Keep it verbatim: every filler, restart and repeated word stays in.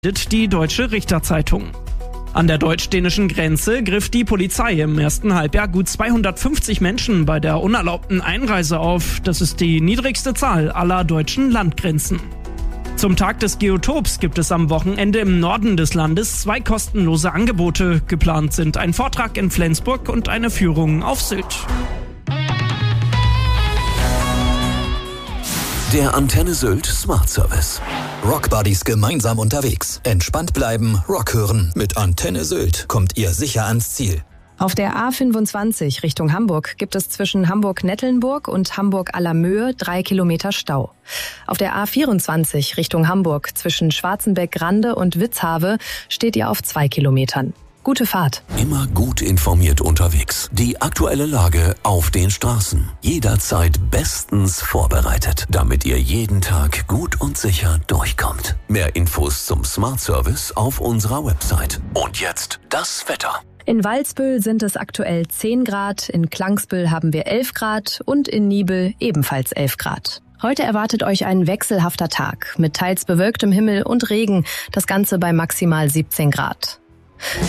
Die Deutsche Richterzeitung. An der deutsch-dänischen Grenze griff die Polizei im ersten Halbjahr gut zweihundertfünfzig Menschen bei der unerlaubten Einreise auf. Das ist die niedrigste Zahl aller deutschen Landgrenzen. Zum Tag des Geotops gibt es am Wochenende im Norden des Landes zwei kostenlose Angebote. Geplant sind ein Vortrag in Flensburg und eine Führung auf Sylt. Der Antenne Sylt Smart Service. Rockbuddies gemeinsam unterwegs. Entspannt bleiben, Rock hören. Mit Antenne Sylt kommt ihr sicher ans Ziel. Auf der A fünfundzwanzig Richtung Hamburg gibt es zwischen Hamburg-Nettlenburg und Hamburg-Allermöhe drei Kilometer Stau. Auf der A vierundzwanzig Richtung Hamburg zwischen Schwarzenbeck-Grande und Witzhave steht ihr auf zwei Kilometern. Gute Fahrt. Immer gut informiert unterwegs. Die aktuelle Lage auf den Straßen. Jederzeit bestens vorbereitet, damit ihr jeden Tag gut und sicher durchkommt. Mehr Infos zum Smart Service auf unserer Website. Und jetzt das Wetter. In Walsbüll sind es aktuell zehn Grad, in Klangsbüll haben wir elf Grad und in Niebel ebenfalls elf Grad. Heute erwartet euch ein wechselhafter Tag mit teils bewölktem Himmel und Regen, das Ganze bei maximal siebzehn Grad.